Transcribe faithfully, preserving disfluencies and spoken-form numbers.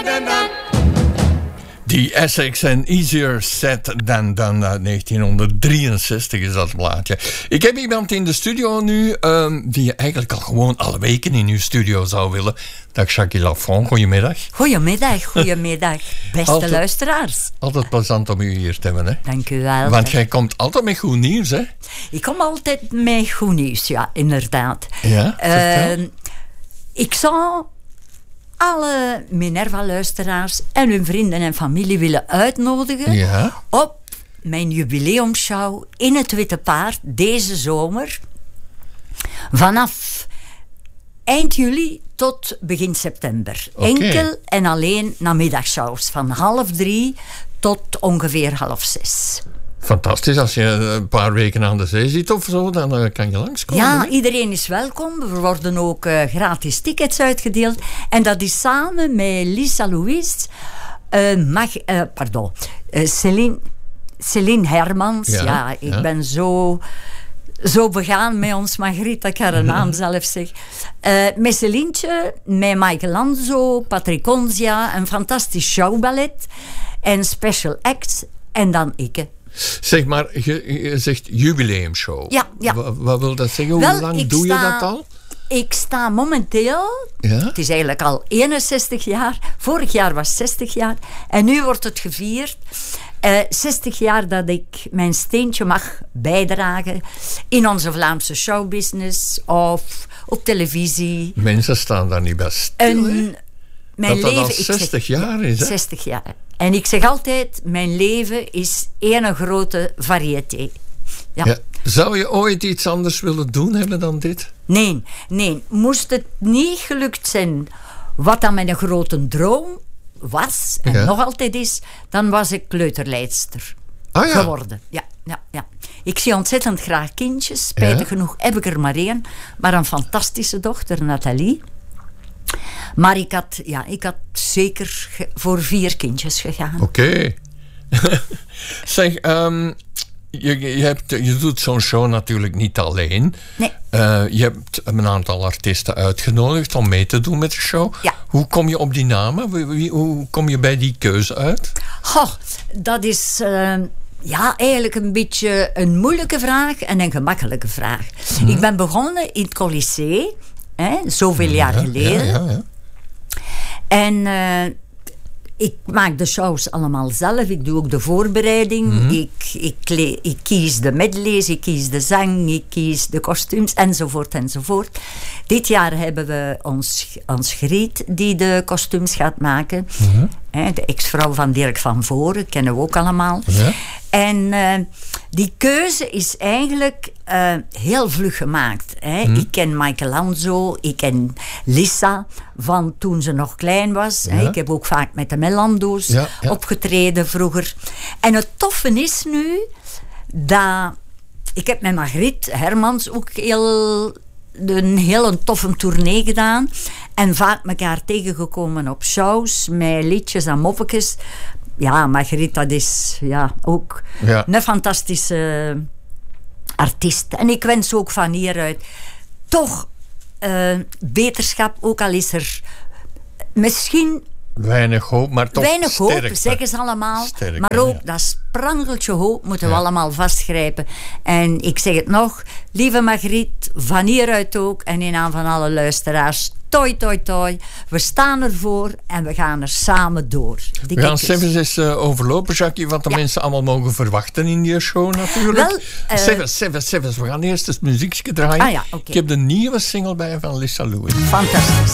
Die Essex en Easier Said Than Done uit negentien drieënzestig is dat plaatje. Ik heb iemand in de studio nu um, die je eigenlijk al gewoon alle weken in uw studio zou willen. Dag Jackie Lafont, goedemiddag. Goedemiddag, goedemiddag, beste altijd, luisteraars. Altijd plezant om u hier te hebben, hè? Dank u wel. Want jij komt altijd met goed nieuws, hè? Ik kom altijd met goed nieuws, ja, inderdaad. Ja, uh, ik zou alle Minerva-luisteraars en hun vrienden en familie willen uitnodigen ja. op mijn jubileumshow in het Witte Paard deze zomer. Vanaf eind juli tot begin september. Okay. Enkel en alleen namiddagshows van half drie tot ongeveer half zes. Fantastisch, als je een paar weken aan de zee zit of zo, dan uh, kan je langskomen. Ja, hè? iedereen is welkom. Er worden ook uh, gratis tickets uitgedeeld. En dat is samen met Lisa Louise, uh, Mag, uh, pardon, uh, Céline, Céline Hermans. Ja, ja ik ja. ben zo, zo begaan met ons Margriet, dat ik haar naam zelf zeg. Uh, met Célientje, met Michelangelo, Patrick Onzia, een fantastisch showballet en special acts. En dan ik. Zeg maar, je, je zegt jubileumshow. Ja, ja. W- wat wil dat zeggen? Wel, Hoe lang doe sta, je dat al? Ik sta momenteel, ja? Het is eigenlijk al eenenzestig jaar. Vorig jaar was zestig jaar. En nu wordt het gevierd. Uh, zestig jaar dat ik mijn steentje mag bijdragen in onze Vlaamse showbusiness of op televisie. Mensen staan daar niet best stil, een, mijn dat dat leven, al zestig zeg, jaar is, hè? zestig jaar. En ik zeg altijd, mijn leven is één grote variété. Ja. Ja. Zou je ooit iets anders willen doen hebben dan dit? Nee, nee. Moest het niet gelukt zijn wat dan mijn grote droom was, en ja. nog altijd is, dan was ik kleuterleidster ah, ja. geworden. Ja, ja, ja. Ik zie ontzettend graag kindjes. Spijtig ja. genoeg heb ik er maar één. Maar een fantastische dochter, Nathalie. Maar ik had, ja, ik had zeker ge- voor vier kindjes gegaan. Oké. Okay. Zeg, um, je, je, hebt, je doet zo'n show natuurlijk niet alleen. Nee. Uh, je hebt een aantal artiesten uitgenodigd om mee te doen met de show. Ja. Hoe kom je op die namen? Wie, wie, hoe kom je bij die keuze uit? Goh, dat is... Uh, Ja, eigenlijk een beetje een moeilijke vraag en een gemakkelijke vraag. Hmm. Ik ben begonnen in het Colisée, hè, zoveel jaar ja, geleden. Ja, ja, ja. En uh, ik maak de shows allemaal zelf. Ik doe ook de voorbereiding. Hmm. Ik, ik, kle- ik kies de medleys, ik kies de zang, ik kies de kostuums, enzovoort, enzovoort. Dit jaar hebben we ons, ons Griet die de kostuums gaat maken. Hmm. Hè, de ex-vrouw van Dirk van Voren, kennen we ook allemaal. Ja. En uh, die keuze is eigenlijk uh, heel vlug gemaakt. Hè. Hmm. Ik ken Michelangelo, ik ken Lisa van toen ze nog klein was. Ja. Hè. Ik heb ook vaak met de Melando's ja, ja. opgetreden vroeger. En het toffe is nu dat... Ik heb met Margriet Hermans ook heel... een hele toffe tournee gedaan. En vaak elkaar tegengekomen op shows met liedjes en moppetjes. Ja, Margriet, dat is ja, ook ja. een fantastische artiest. En ik wens ook van hieruit toch uh, beterschap, ook al is er misschien... Weinig hoop, maar toch Weinig sterkte. hoop, zeggen ze allemaal. Sterkte, maar ook ja. dat sprangeltje hoop moeten we ja. allemaal vastgrijpen. En ik zeg het nog, lieve Margriet, van hieruit ook en in naam van alle luisteraars, toi, toi, toi. We staan ervoor en we gaan er samen door. Dikke we gaan Sevens eens uh, overlopen, Jackie, wat de ja. mensen allemaal mogen verwachten in die show natuurlijk. Wel, uh, Sevens, Sevens, Sevens. We gaan eerst het muziekje draaien. Ah, ja, okay. Ik heb de nieuwe single bij van Lisa Louise. Fantastisch.